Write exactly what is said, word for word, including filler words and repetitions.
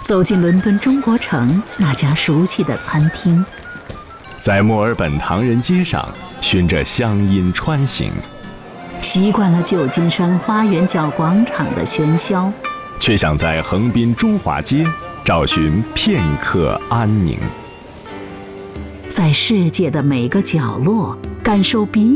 走进伦敦中国城那家熟悉的餐厅， 在墨尔本唐人街上循着乡音穿行， 习惯了旧金山花园角广场的喧嚣， 却想在横滨中华街找寻片刻安宁。 在世界的每个角落感受彼